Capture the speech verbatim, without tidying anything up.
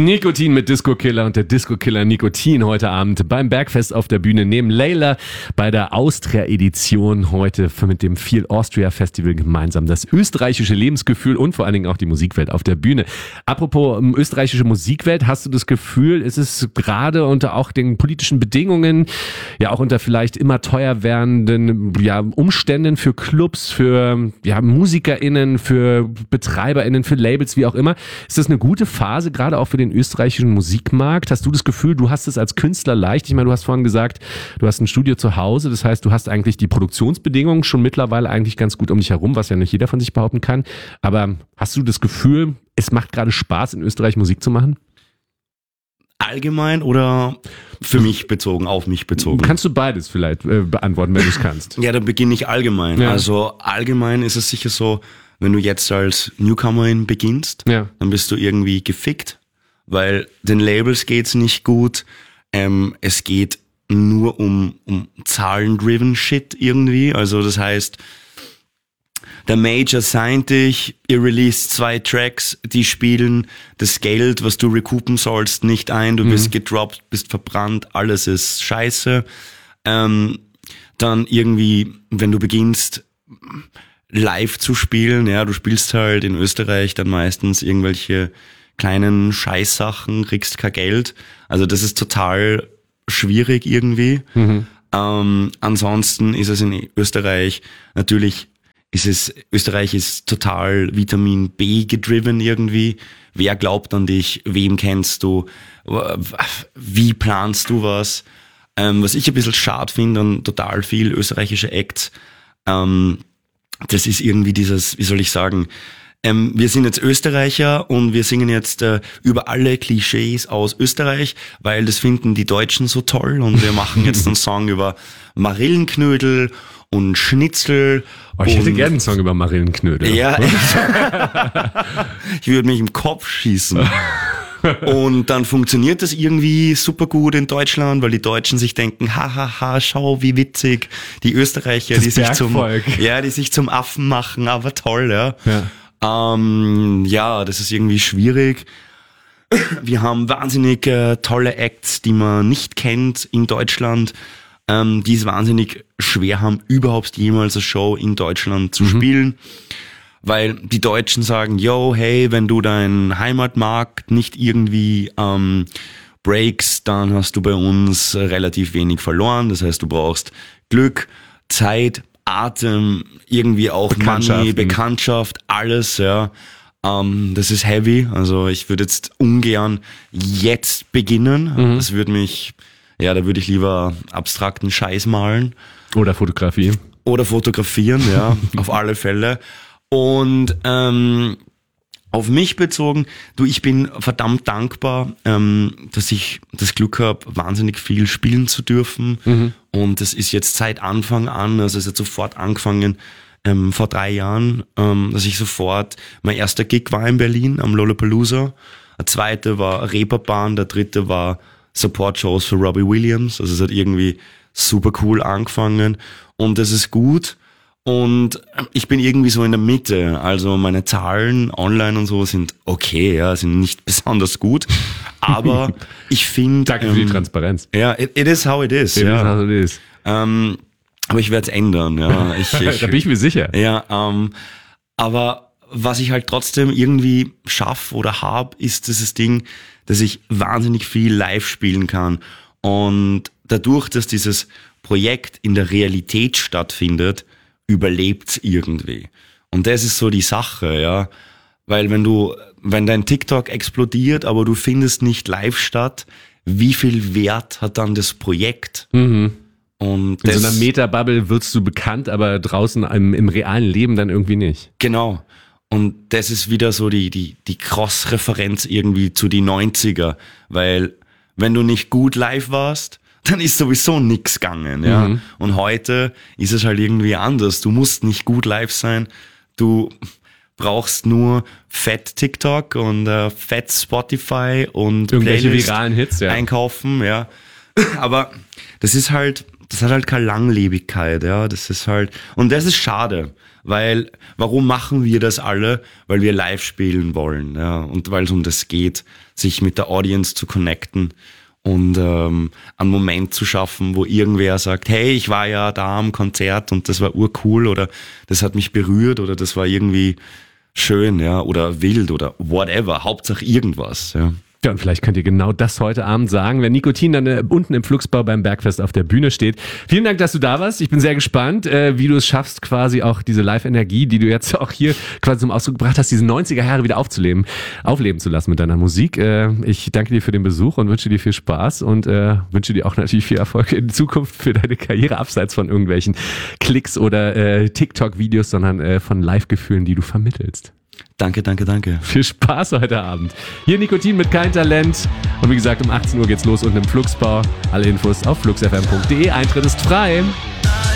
Nikotin mit Disco Killer und der Disco Killer Nikotin heute Abend beim Bergfest auf der Bühne neben Layla bei der Austria-Edition heute mit dem Feel Austria Festival gemeinsam das österreichische Lebensgefühl und vor allen Dingen auch die Musikwelt auf der Bühne. Apropos um, österreichische Musikwelt, hast du das Gefühl, ist es gerade unter auch den politischen Bedingungen, ja auch unter vielleicht immer teuer werdenden ja, Umständen für Clubs, für ja, MusikerInnen, für BetreiberInnen, für Labels, wie auch immer, ist das eine gute Phase, gerade auch für den österreichischen Musikmarkt? Hast du das Gefühl, du hast es als Künstler leicht? Ich meine, du hast vorhin gesagt, du hast ein Studio zu Hause, das heißt, du hast eigentlich die Produktionsbedingungen schon mittlerweile eigentlich ganz gut um dich herum, was ja nicht jeder von sich behaupten kann. Aber hast du das Gefühl, es macht gerade Spaß, in Österreich Musik zu machen? Allgemein oder für mich bezogen, auf mich bezogen? Kannst du beides vielleicht äh, beantworten, wenn du es kannst? Ja, dann beginne ich allgemein. Ja. Also allgemein ist es sicher so, wenn du jetzt als Newcomerin beginnst, ja. dann bist du irgendwie gefickt, weil den Labels geht's nicht gut. Ähm, es geht nur um, um Zahlen-driven Shit irgendwie. Also das heißt, der Major signed dich, ihr released zwei Tracks, die spielen das Geld, was du recoupen sollst, nicht ein. Du mhm. bist gedroppt, bist verbrannt, alles ist scheiße. Ähm, dann irgendwie, wenn du beginnst, live zu spielen, ja, du spielst halt in Österreich dann meistens irgendwelche kleinen Scheißsachen, kriegst kein Geld. Also das ist total schwierig irgendwie. Mhm. Ähm, ansonsten ist es in Österreich natürlich, ist es, Österreich ist total Vitamin B gedriven irgendwie. Wer glaubt an dich? Wem kennst du? Wie planst du was? Ähm, was ich ein bisschen schade finde an total viel österreichische Acts, ähm, das ist irgendwie dieses, wie soll ich sagen, ähm, wir sind jetzt Österreicher und wir singen jetzt äh, über alle Klischees aus Österreich, weil das finden die Deutschen so toll und wir machen jetzt einen Song über Marillenknödel und Schnitzel. Oh, ich hätte gerne einen Song über Marillenknödel. Ja, ich, ich würde mich im Kopf schießen. Und dann funktioniert das irgendwie super gut in Deutschland, weil die Deutschen sich denken, hahaha, ha, ha, schau, wie witzig. Die Österreicher, das die sich zum, Bergvolk. ja, die sich zum Affen machen, aber toll, ja. Ja, ähm, ja das ist irgendwie schwierig. Wir haben wahnsinnig äh, tolle Acts, die man nicht kennt in Deutschland, ähm, die es wahnsinnig schwer haben, überhaupt jemals eine Show in Deutschland zu mhm. spielen. Weil die Deutschen sagen, yo, hey, wenn du deinen Heimatmarkt nicht irgendwie ähm, breakst, dann hast du bei uns relativ wenig verloren. Das heißt, du brauchst Glück, Zeit, Atem, irgendwie auch Money, Bekanntschaft, alles, ja. Ähm, das ist heavy. Also ich würde jetzt ungern jetzt beginnen. Mhm. Das würde mich, ja, da würde ich lieber abstrakten Scheiß malen. Oder Fotografie. Oder fotografieren, ja, auf alle Fälle. Und ähm, auf mich bezogen, du, ich bin verdammt dankbar, ähm, dass ich das Glück habe, wahnsinnig viel spielen zu dürfen. Mhm. Und das ist jetzt seit Anfang an, also es hat sofort angefangen, ähm, vor drei Jahren, ähm, dass ich sofort, mein erster Gig war in Berlin am Lollapalooza, der zweite war Reeperbahn, der dritte war Support-Shows für Robbie Williams. Also es hat irgendwie super cool angefangen und das ist gut. Und ich bin irgendwie so in der Mitte, also meine Zahlen online und so sind okay, ja, sind nicht besonders gut, aber ich finde... Danke ähm, für die Transparenz. Ja, it, it is how it is. It ja. is how it is. Ähm, aber ich werde es ändern, ja. Ich, ich, da bin ich mir sicher. Ja, ähm, aber was ich halt trotzdem irgendwie schaffe oder habe, ist dieses Ding, dass ich wahnsinnig viel live spielen kann und dadurch, dass dieses Projekt in der Realität stattfindet, überlebt's irgendwie. Und das ist so die Sache, ja. Weil wenn du, wenn dein TikTok explodiert, aber du findest nicht live statt, wie viel Wert hat dann das Projekt? Mhm. Und in das, so einer Meta-Bubble wirst du bekannt, aber draußen im, im realen Leben dann irgendwie nicht. Genau. Und das ist wieder so die, die, die Cross-Referenz irgendwie zu die neunziger. Weil wenn du nicht gut live warst, dann ist sowieso nix gegangen, ja. Mhm. Und heute ist es halt irgendwie anders. Du musst nicht gut live sein. Du brauchst nur fett TikTok und äh, fett Spotify und irgendwelche Playlist viralen Hits, ja. einkaufen, ja. Aber das ist halt, das hat halt keine Langlebigkeit, ja, das ist halt, und das ist schade, weil, warum machen wir das alle? Weil wir live spielen wollen, ja, und weil es um das geht, sich mit der Audience zu connecten und ähm, einen Moment zu schaffen, wo irgendwer sagt, hey, ich war ja da am Konzert und das war urcool oder das hat mich berührt oder das war irgendwie schön, ja, oder wild oder whatever, Hauptsache irgendwas, ja. Ja, und vielleicht könnt ihr genau das heute Abend sagen, wenn Nikotin dann äh, unten im Flugsbau beim Bergfest auf der Bühne steht. Vielen Dank, dass du da warst. Ich bin sehr gespannt, äh, wie du es schaffst, quasi auch diese Live-Energie, die du jetzt auch hier quasi zum Ausdruck gebracht hast, diese neunziger Jahre wieder aufzuleben, aufleben zu lassen mit deiner Musik. Äh, ich danke dir für den Besuch und wünsche dir viel Spaß und äh, wünsche dir auch natürlich viel Erfolg in Zukunft für deine Karriere, abseits von irgendwelchen Klicks oder äh, TikTok-Videos, sondern äh, von Live-Gefühlen, die du vermittelst. Danke, danke, danke. Viel Spaß heute Abend. Hier Nikotin mit Kein Talent. Und wie gesagt, um achtzehn Uhr geht's los unten im Flugsbau. Alle Infos auf flugsfm punkt de. Eintritt ist frei.